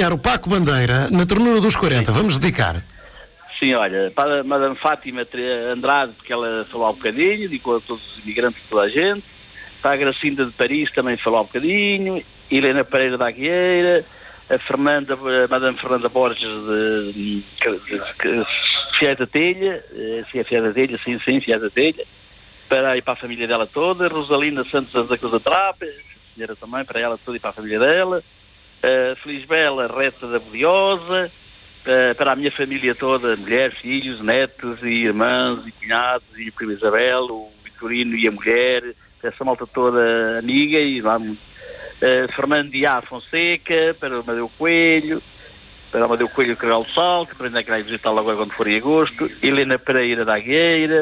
dedicar o Paco Bandeira na ternura dos 40. Vamos dedicar. Sim, olha, para a Madame Fátima Andrade, porque ela falou há um bocadinho, dedicou a todos os imigrantes, toda a gente. Para a Gracinda de Paris também falou há um bocadinho. Helena Pereira da Agueira, a Madame Fernanda Borges de Fiel da Telha, sim, é Fiel da Telha, sim, Fiel da Telha. Para a família dela toda. Rosalina Santos da Cruz da Trapa, senhora também, para ela toda e para a família dela. Felisbela Reta da Bodiosa, para a minha família toda, mulheres, filhos, netos e irmãs e cunhados e a prima Isabel, o Vitorino e a mulher, essa malta toda amiga, e vamos, Fernando Diá Fonseca, para o Amadeu Coelho, Carvalho do Sal, que aprende que vai visitá-lo agora quando for em agosto, Helena Pereira da Agueira,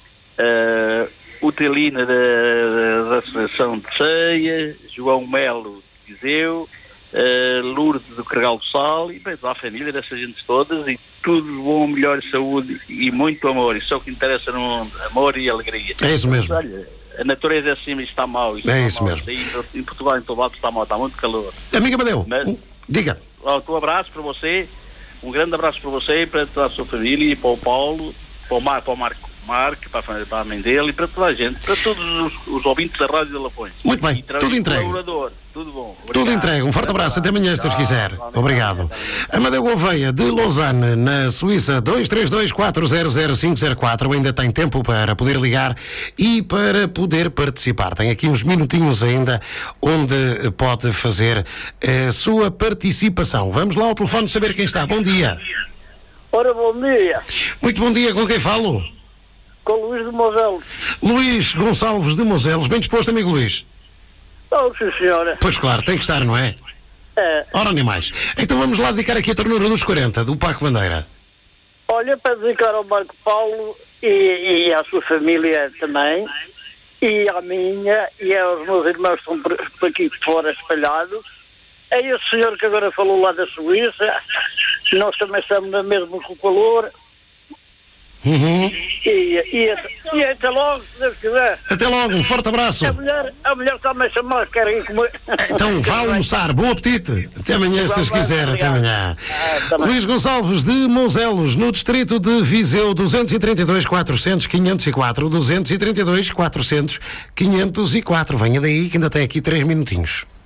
Utelina da Associação de Ceia, João Melo de Viseu, Lourdes do Carvalho do Sal, e bem, a família dessas gentes todas, e tudo bom, melhor saúde e muito amor. Isso é o que interessa no mundo, amor e alegria. É isso mesmo. Mas, olha, a natureza é assim, está mal. É isso mesmo. Em Portugal, em todo lado está mal, está muito calor. Amiga Amadeu, diga. Um abraço para você, um grande abraço para você e para toda a sua família, e para o Paulo, para o Marco, para a mãe dele e para toda a gente, para todos os ouvintes da Rádio de Lafões. Muito bem, tudo entregue. Tudo bom. Obrigado. Tudo entregue. Um forte abraço. Até amanhã, se Deus quiser. Obrigado. Amadeu Gouveia, de Lausanne, na Suíça, 232-400-504. Ainda tem tempo para poder ligar e para poder participar. Tem aqui uns minutinhos ainda onde pode fazer a sua participação. Vamos lá ao telefone saber quem está. Bom dia. Ora, bom dia. Muito bom dia. Com quem falo? Com Luís de Moselos. Luís Gonçalves de Moselos. Bem disposto, amigo Luís? Oh, sim, senhora. Pois claro, tem que estar, não é? É. Ora, nem mais. Então vamos lá dedicar aqui a ternura dos 40, do Paco Bandeira. Olha, para dedicar ao Marco Paulo e à sua família também, e à minha, e aos meus irmãos que estão por aqui fora espalhados. É esse senhor que agora falou lá da Suíça. Nós também estamos na mesma com o calor. Uhum. E até logo, se Deus quiser. Até logo, um forte abraço. A mulher está-me a chamar, querem comer. Então vá almoçar, bom apetite. Até amanhã, se Deus quiser, até amanhã. Luís Gonçalves de Moselos, no distrito de Viseu, 232-400-504, 232-400-504. Venha daí que ainda tem aqui 3 minutinhos.